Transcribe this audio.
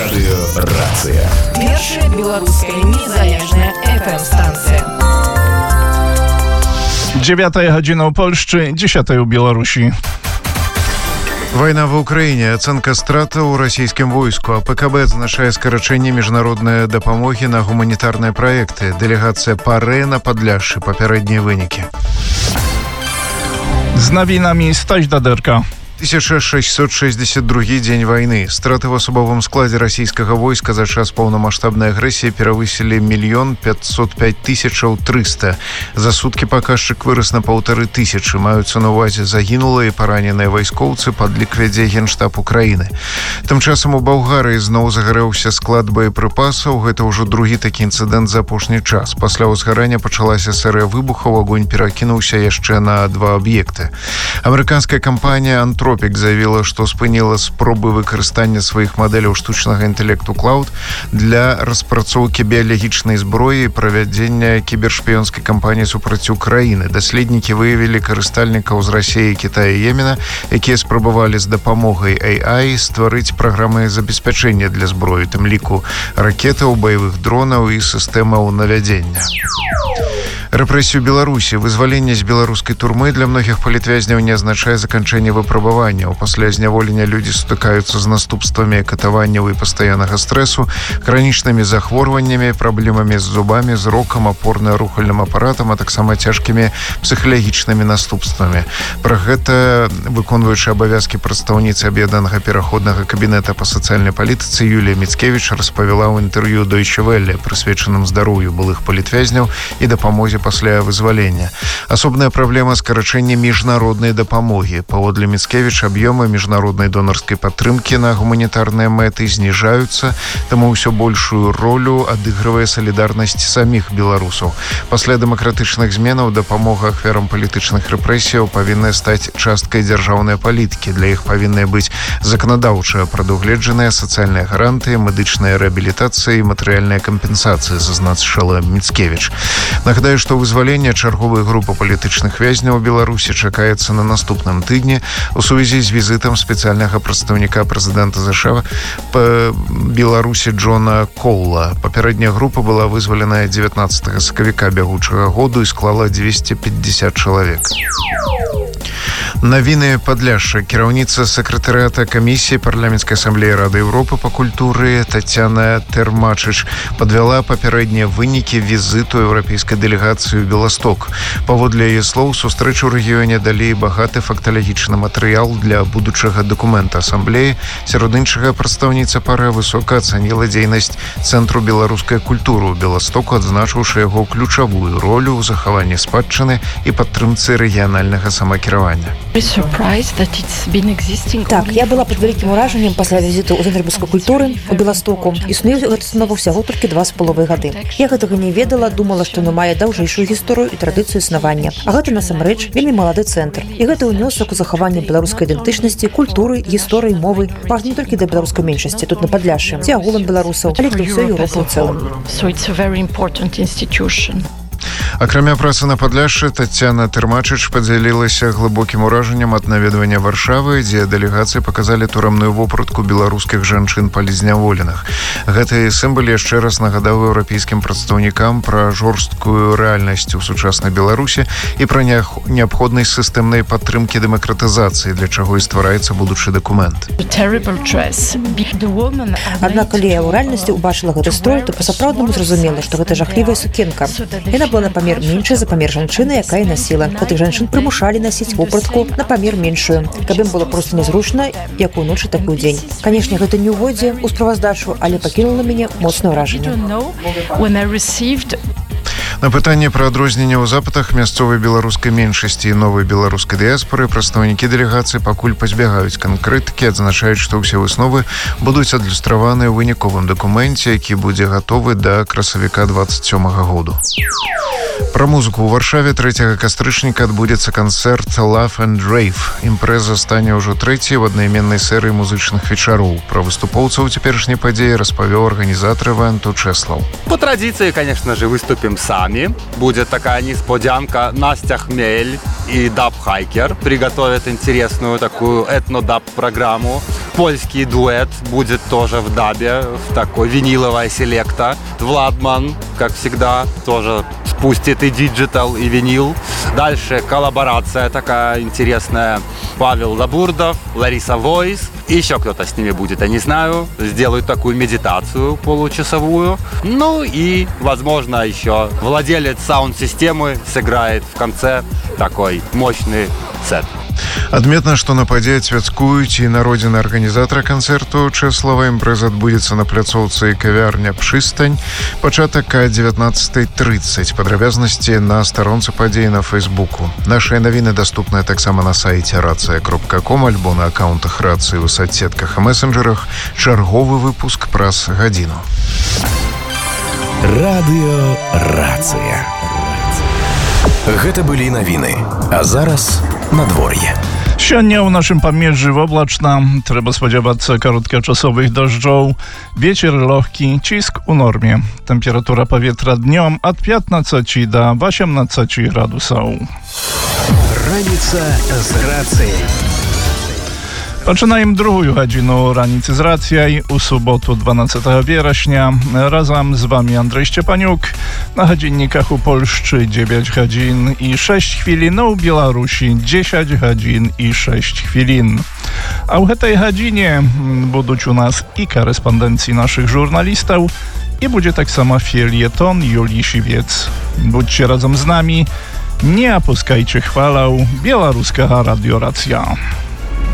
Радыёрацыя. Першая беларуская незалежная FM-станція. 9 гадзіна ў Польшчы, 10 ў Беларусі. Война в Украине. Оценка страт у российском войску. АПКБ означает скорочение международной допомоги на гуманитарные проекты. Делегация ПАРЕ на Подляшши. Попередние выники. З навінамі Стась Дадерка. 1662 дзень войны. Страты в особовом складе российского войска за час полномасштабной агрессии перевысили 1 505 300. За сутки показчик вырос на 1500. Маюцца на увазе загінулыя і параненыя вайскоўцы, падлік вядзе Генштаб Украины. Тым часам у Балгарыі зноў загарэўся склад боепрыпасаў. Гэта ўжо другі такі інцыдэнт за апошні час. Пасля ўзгарання пачалася серыя выбухаў, агонь перакінуўся яшчэ на 2 аб'екты. Амерыканская кампанія Антропік заявила, што спыніла спробы выкарыстання сваіх мадэляў штучнага інтэлекту Клауд для распрацоўкі біялагічнай зброі і правядзення кібершпіёнскай кампаніі супраць Украіны. Даследнікі выявілі карыстальнікаў з Расіі, Китая і Йемена, якія спрабавалі з дапамогай AI стварыць праграмы забеспячэння для зброі, тым ліку ракетаў, баявых дронаў і сістэмаў навядзення. Рэпрэсію Беларусі. Вызваленне з беларускай турмы для многіх палітвязняў не азначае заканчэнне выпрабаванняў. Пасля зняволення людзі сутыкаюцца з наступствамі катаванняў і пастаяннага стрэсу, хранічнымі захворваннямі, праблемамі з зубамі, зрокам, апорна-рухальным апаратам, а таксама цяжкімі псіхалагічнымі наступствамі. Пра гэта выконваючы абавязкі прадстаўніцы аб'яднанага пераходнага кабінета па сацыяльнай палітыцы Юлія Міцкевіч распавяла ў інтэрв'ю Deutsche Welle, прысвечаным здароўю былых палітвязняў і дапамозе пасля вызвалення. Асобная праблема скарачэння міжнароднай дапамогі. Паводле Міцкевіч, аб'ёмы міжнароднай донарскай падтрымкі на гуманітарныя мэты зніжаюцца, таму ўсё большую ролю адыгрывае салідарнасць саміх беларусаў. Пасля дэмакратычных зменаў дапамога ахвярам палітычных рэпрэсіяў павінна стаць часткай дзяржаўнай палітыкі. Для іх павінны быць заканадаўчыя прадугледжаныя сацыяльныя гарантыі, медычная рэабілітацыя і матэрыяльная кампенсацыя, зазначыла Міцкевіч. Нагадаю, што вызваленне чарговай групы палітычных вязняў у Беларусі чакаецца на наступным тыдні у сувязі з візітам спецыяльнага прадстаўніка прэзідэнта ЗША па Беларусі Джона Коула. Папярэдняя група была вызваленая 19 сакавіка бягучага году і склала 250 чалавек. Навіны Падляшша. Кіраўніца сакратарыята камісіі парламенцкай асамблеі Рады Еўропы па культуры Тацяна Тэрмачыч падвяла папярэднія вынікі візіту еўрапейскай дэлегацыі ў Беласток. Паводле яе слоў, сустрэчу ў рэгіёне далі багаты факталагічны матэрыял для будучага дакумента асамблеі. Сярод іншага, прадстаўніца ПАРЕ высока ацаніла дзейнасць Цэнтру беларускай культуры ў Беластоку, адзначыўшы яго ключавую ролю ў захаванні спадчыны і падтрымцы рэгіянальнага самакіравання. Так, я была пад вялікім уражаннем пасля візіту ў Цэнтр беларускай культуры ў Беластоку. Існуе гэта станова ўсяго толькі 2,5 гады. Я гэтага не ведала, думала, што яно мае даўжэйшую гісторыю і традыцыю існавання. А гэта насамрэч вельмі малады цэнтр. І гэта ўнёсак у захаванне беларускай ідэнтычнасці, культуры, гісторыі, мовы. Важна не толькі для беларускай меншасці тут на Падляшшы, ці агулам беларусаў, але для ўсёй Еўропы ў цэлым. Акрамя працы на Падляшшы, Тацяна Тэрмачыч падзялілася глыбокім уражаннем ад наведвання Варшавы, дзе дэлегацыі паказалі турамную вопратку беларускіх жанчын палізняволеных. Гэты сімвал яшчэ раз нагадаў еўрапейскім прадстаўнікам пра жорсткую рэальнасць у сучаснай Беларусі і пра неабходнасць сістэмнай падтрымкі дэмакратызацыі, для чаго і ствараецца будучы дакумент. Аднак, калі я ў рэальнасці ўбачыла гэты строй, то па-сапраўднаму зразумела, што гэта жахлівая сукенка. Яна была на памер меншая за памер жанчыны, якая насіла. Гэтых жанчын прымушалі насіць вопратку на памер меншую, каб ім было проста нязручна, як уночы, так і ў дзень. Канешне, гэта не ўводзе ў справаздачу, але пакінула мяне моцнае ўражанне. На пытанне пра адрозненне ў запытах мясцовай беларускай меншасці і новай беларускай дыяспоры прадстаўнікі дэлегацыі пакуль пазбягаюць канкрэтыкі, адзначаюць, што ўсе высновы будуць адлюстраваны ў выніковым дакуменце, які будзе гатовы да красавіка 27 году. Пра музыку. У Варшаве 3 кастрычніка адбудзецца канцэрт Love and Rave. Імпрэза стане ўжо трэцяй в аднайменнай серыі музычных вечароў. Пра выступоўцаў цяперашняй падзеі распавёў арганізатар івэнту Чэслаў. По традиции, конечно же, выступим сами. Будет такая несподянка. Настя Хмель и Даб Хайкер приготовят интересную такую этно-даб программу. польский дуэт будет тоже в дабе, в такой виниловая селекта. Владман, как всегда, тоже спустит и диджитал, и винил. Дальше коллаборация такая интересная. Павел Лабурдов, Лариса Войс. И еще кто-то с ними будет, я не знаю. Сделают такую медитацию получасовую. Ну и, возможно, еще владелец саунд-системы сыграет в конце такой мощный сет. Адметна, што на падзеі цвяцкуюць і народзіны арганізатара канцэрту Чэслава. Імпрэза адбудзецца на пляцоўцы кавярня «Пшыстань». Пачатак о 19:30. Падрабязнасці на старонцы падзеі на Фейсбуку. Нашыя навіны даступныя таксама на сайце racia.com альбо на аккаунтах рацыі ў соцсетках і месенджерах. Чарговы выпуск праз гадзіну. Радыё «Рацыя». Гэта былі навіны. А зараз надвор'е. Сёння ў нашым памежжы воблачна. Трэба спадзявацца кароткачасовых дажджоў. Вецер лёгкі, ціск у норме. Тэмпература паветра днём ад 15 до 18 градусаў. Раніца з рацыяй. Пачынаем другую гадзіну раніцы з рацыяй у суботу 12 верасня. Разам з вами Андрей Szczepaniuk. На гадзінніках у Польшчы 9 гадзін і 6 хвілін, а ў Беларусі 10 гадзін і 6 хвілін. А ў гэтай гадзіне будуць у нас і карэспандэнцыі нашых журналістаў, і будзе таксама фельетон Юлii Siwiec. Будźcie разам з намі, не апускайце хвалаў беларускага радыёрацыя.